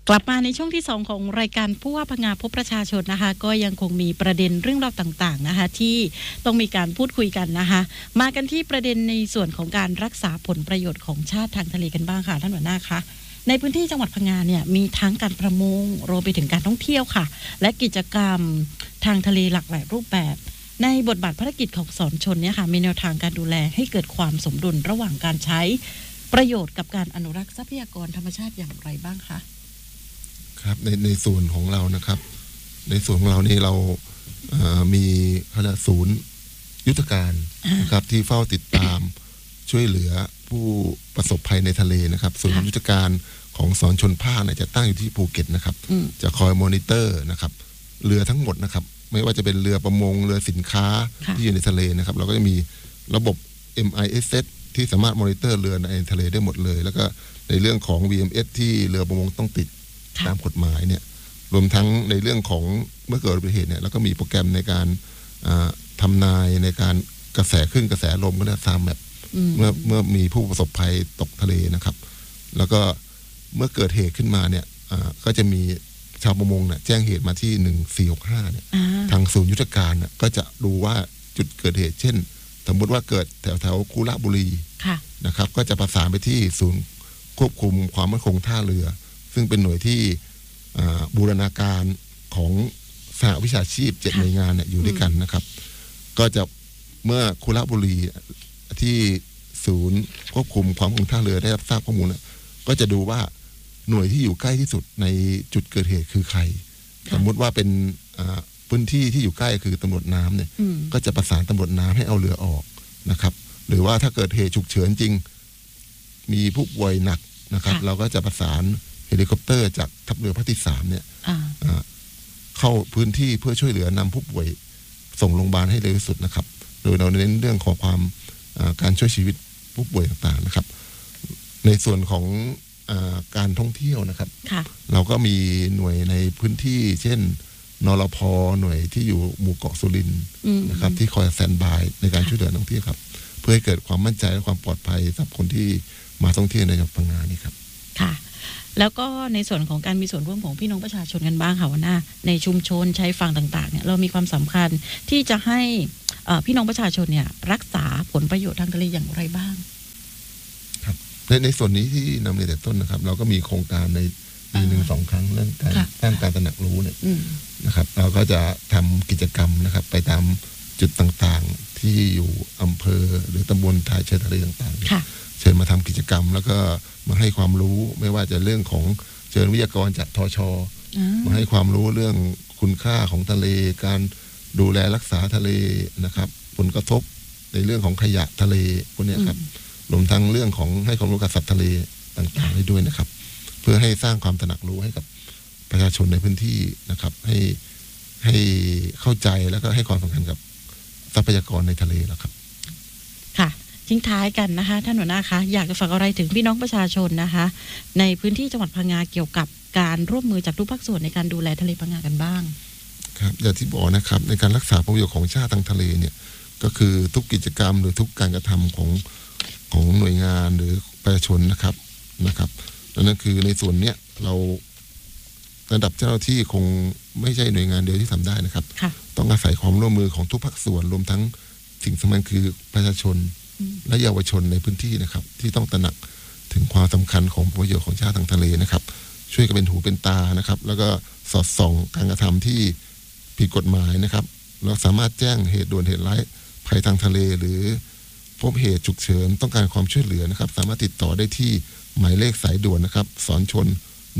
กลับมาในช่วงที่2ของรายการผู้ว่าพังงาพบประชาชนนะคะก็ยังคงมีประเด็นเรื่องราวต่างๆนะคะที่ต้องมีการพูดคุยกันนะคะมากันที่ประเด็นในส่วนของการรักษาผลประโยชน์ของชาติทางทะเลกันบ้างค่ะท่านหัวหน้าคะในพื้นที่จังหวัดพังงาเนี่ยมีทั้งการประมงรวมไปถึงการท่องเที่ยวค่ะและกิจกรรมทางทะเลหลากหลายรูปแบบในบทบาทภารกิจของสอนชนเนี่ยค่ะมีแนวทางการดูแลให้เกิดความสมดุลระหว่างการใช้ประโยชน์กับการอนุรักษ์ทรัพยากรธรรมชาติอย่างไรบ้างคะครับในส่วนของเรานะครับในส่วนของเรานี่เรามีศูนย์ยุทธการนะครับที่เฝ้าติดตามช่วยเหลือผู้ประสบภัยในทะเลนะครับศูนย์ยุทธการของสอนชนภาคเนี่ยจะตั้งอยู่ที่ภูเก็ตนะครับจะคอยมอนิเตอร์นะครับเรือทั้งหมดนะครับไม่ว่าจะเป็นเรือประมงเรือสินค้าที่อยู่ในทะเลนะครับเราก็จะมีระบบ MISS ที่สามารถมอนิเตอร์เรือในทะเลได้หมดเลยแล้วก็ในเรื่องของ VMS ที่เรือประมงต้องติดตามกฎหมายเนี่ยรวมทั้งในเรื่องของเมื่อเกิดอุบัติเหตุเนี่ยเราก็มีโปรแกรมในการทำนายในการกระแสขึ้นกระแสลมก็ได้ตามแบบเมื่อมีผู้ประสบภัยตกทะเลนะครับแล้วก็เมื่อเกิดเหตุขึ้นมาเนี่ยก็จะมีชาวประมงเนี่ยแจ้งเหตุมาที่1465เนี่ยทางศูนย์ยุทธการเนี่ยก็จะดูว่าจุดเกิดเหตุเช่นสมมติว่าเกิดแถวคุระบุรีนะครับก็จะประสานไปที่ศูนย์ควบคุมความมั่นคงท่าเรือซึ่งเป็นหน่วยที่บูรณาการของสหวิชาชีพ7หน่วยงานเนี่ยอยู่ด้วยกันนะครับก็จะเมื่อคุระบุรีที่ศูนย์ควบคุมความมั่นคงท่าเรือได้รับทราบข้อมูลก็จะดูว่าหน่วยที่อยู่ใกล้ที่สุดในจุดเกิดเหตุคือใครสมมติว่าเป็นพื้นที่ที่อยู่ใกล้คือตำรวจน้ำเนี่ยก็จะประสานตำรวจน้ำให้เอาเรือออกนะครับหรือว่าถ้าเกิดเหตุฉุกเฉินจริงมีผู้ป่วยหนักนะครับเราก็จะประสานเฮลิคอปเตอร์จากทัพเรือภาคที่3เนี่ยเข้าพื้นที่เพื่อช่วยเหลือนำผู้ป่วยส่งโรงพยาบาลให้เร็วที่สุดนะครับโดยเราเน้นเรื่องของความการช่วยชีวิตผู้ป่วยต่างๆนะครับในส่วนของการท่องเที่ยวนะครับเราก็มีหน่วยในพื้นที่เช่นนรพ.หน่วยที่อยู่หมู่เกาะสุรินทร์นะครับที่คอยแซนด์บายในการช่วยเหลือนักท่องเที่ยวครับเพื่อให้เกิดความมั่นใจและความปลอดภัยสำหรับคนที่มาท่องเที่ยวในจังหวัดพังงานี่ครับค่ะแล้วก็ในส่วนของการมีส่วนร่วมของพี่น้องประชาชนกันบ้างค่ะว่าในชุมชนใช้ฝั่งต่างๆเนี่ยเรามีความสำคัญที่จะให้พี่น้องประชาชนเนี่ยรักษาผลประโยชน์ทางทะเลอย่างไรบ้างครับในส่วนนี้ที่นำเรียนแต่ต้นนะครับเราก็มีโครงการในปี1-2 ครั้งเรื่องการสร้างการตระหนักรู้เนี่ยนะครับเราก็จะทำกิจกรรมนะครับไปตามจุดต่างๆที่อยู่อำเภอหรือตำบลชายทะเลต่างๆเชิญมาทำกิจกรรมแล้วก็มาให้ความรู้ไม่ว่าจะเรื่องของเชิญวิทยากรจากทช.มาให้ความรู้เรื่องคุณค่าของทะเลการดูแลรักษาทะเลนะครับผลกระทบในเรื่องของขยะทะเลพวกนี้ครับรวมทั้งเรื่องของให้ความรู้กับสัตว์ทะเลต่างๆให้ด้วยนะครับเพื่อให้สร้างความตระหนักรู้ให้กับประชาชนในพื้นที่นะครับให้เข้าใจแล้วก็ให้ความสำคัญกับทรัพยากรในทะเลแล้วครับค่ะทิ้งท้ายกันนะคะท่านหัวหน้าคะอยากจะฝากอะไรถึงพี่น้องประชาชนนะคะในพื้นที่จังหวัดพังงาเกี่ยวกับการร่วมมือจากทุกภาคส่วนในการดูแลทะเลพังงากันบ้างครับอย่างที่บอกนะครับในการรักษาผลประโยชน์ของชาติทางทะเลเนี่ยก็คือทุกกิจกรรมหรือทุกการกระทำของหน่วยงานหรือประชาชนนะครับนั่นคือในส่วนเนี้ยเราระดับเจ้าหน้าที่คงไม่ใช่หน่วยงานเดียวที่ทำได้นะครับต้องอาศัยความร่วมมือของทุกภาคส่วนรวมทั้งสิ่งสำคัญคือประชาชนและเยาวชนในพื้นที่นะครับที่ต้องตระหนักถึงความสำคัญของประโยชน์ของชาติทางทะเลนะครับช่วยกันเป็นหูเป็นตานะครับแล้วก็สอดส่องการกระทำที่ผิดกฎหมายนะครับเราสามารถแจ้งเหตุด่วนเหตุร้ายภัยทางทะเลหรือพบเหตุฉุกเฉินต้องการความช่วยเหลือนะครับสามารถติดต่อได้ที่หมายเลขสายด่วนนะครับสอนชน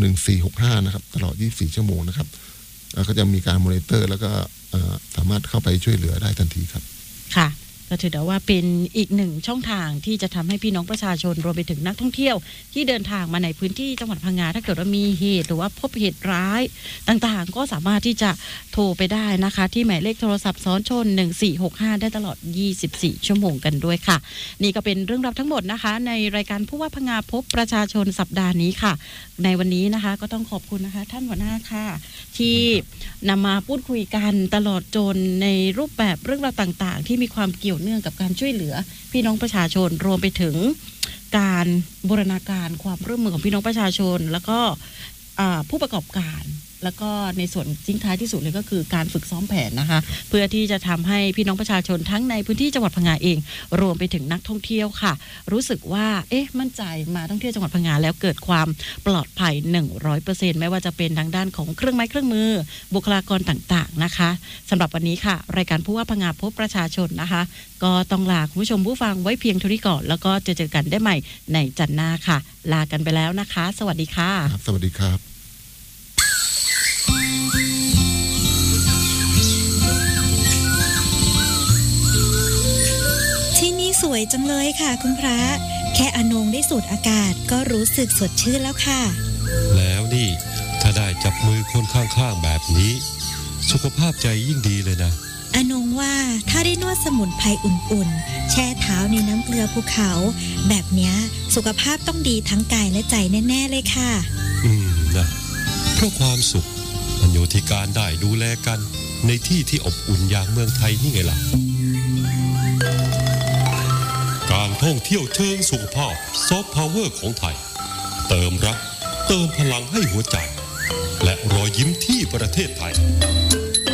1465นะครับตลอด24ชั่วโมงนะครับแล้วก็จะมีการมอนิเตอร์แล้วก็สามารถเข้าไปช่วยเหลือได้ทันทีครับค่ะก็ถือได้ว่าเป็นอีกหนึ่งช่องทางที่จะทำให้พี่น้องประชาชนรวมไปถึงนักท่องเที่ยวที่เดินทางมาในพื้นที่จังหวัดพังงาถ้าเกิดว่ามีเหตุหรือว่าพบเหตุร้ายต่างๆก็สามารถที่จะโทรไปได้นะคะที่หมายเลขโทรศัพท์ซ้อนชน1465ได้ตลอด24ชั่วโมงกันด้วยค่ะนี่ก็เป็นเรื่องราวทั้งหมดนะคะในรายการผู้ว่าพังงาพบประชาชนสัปดาห์นี้ค่ะในวันนี้นะคะก็ต้องขอบคุณนะคะท่านหัวหน้าค่ะที่นำมาพูดคุยกันตลอดจนในรูปแบบเรื่องราวต่างๆที่มีความเกี่ยวเนื่องกับการช่วยเหลือพี่น้องประชาชนรวมไปถึงการบูรณาการความร่วมมือของพี่น้องประชาชนแล้วก็ผู้ประกอบการแล้วก็ในส่วนทิ้งท้ายที่สุดเลยก็คือการฝึกซ้อมแผนนะคะเพื่อที่จะทำให้พี่น้องประชาชนทั้งในพื้นที่จังหวัดพังงาเองรวมไปถึงนักท่องเที่ยวค่ะรู้สึกว่ามั่นใจมาท่องเที่ยวจังหวัดพังงาแล้วเกิดความปลอดภัย 100% ไม่ว่าจะเป็นทางด้านของเครื่องไม้เครื่องมือบุคลากรต่างๆนะคะสำหรับวันนี้ค่ะรายการผู้ว่าพังงาพบประชาชนนะคะก็ต้องลาคุณผู้ชมผู้ฟังไว้เพียงเท่านี้ก่อนแล้วก็เจอกันได้ใหม่ในจันทร์หน้าค่ะลากันไปแล้วนะคะสวัสดีค่ะสวัสดีครับที่นี่สวยจังเลยค่ะคุณพระแค่อนงได้สูดอากาศก็รู้สึกสดชื่นแล้วค่ะแล้วนี่ถ้าได้จับมือคนข้างๆแบบนี้สุขภาพใจยิ่งดีเลยนะอนงว่าถ้าได้นวดสมุนไพรอุ่นๆแช่เท้าในน้ำเกลือภูเขาแบบเนี้ยสุขภาพต้องดีทั้งกายและใจแน่ๆเลยค่ะนะเพราะความสุขมันอยู่ที่การได้ดูแลกันในที่ที่อบอุ่นอย่างเมืองไทยนี่ไงล่ะการท่องเที่ยวเชิงสุขภาพซอฟต์พาวเวอร์ของไทยเติมรักเติมพลังให้หัวใจและรอยยิ้มที่ประเทศไทย